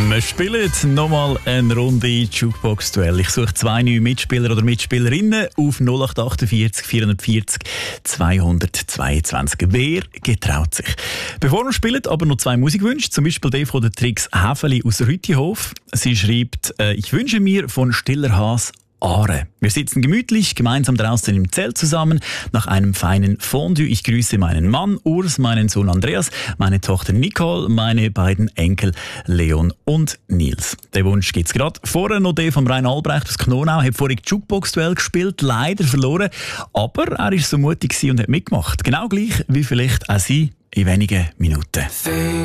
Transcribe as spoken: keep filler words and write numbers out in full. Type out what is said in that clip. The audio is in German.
Wir spielen nochmal eine Runde Jukebox-Duell. Ich suche zwei neue Mitspieler oder Mitspielerinnen auf null acht achtundvierzig vierundvierzig zweihundertzweiundzwanzig. Wer getraut sich? Bevor wir spielen, aber noch zwei Musikwünsche. Zum Beispiel der von der Trix Häfeli aus Rüttihof. Sie schreibt, äh, ich wünsche mir von Stiller Haas Aare. Wir sitzen gemütlich gemeinsam draußen im Zelt zusammen nach einem feinen Fondue. Ich grüße meinen Mann Urs, meinen Sohn Andreas, meine Tochter Nicole, meine beiden Enkel Leon und Nils. Den Wunsch gibt's gerade. Vorher noch der von Rein Albrecht aus Knonau. Er hat vorhin Jukebox-Duell gespielt, leider verloren. Aber er war so mutig und hat mitgemacht. Genau gleich wie vielleicht auch Sie in wenigen Minuten.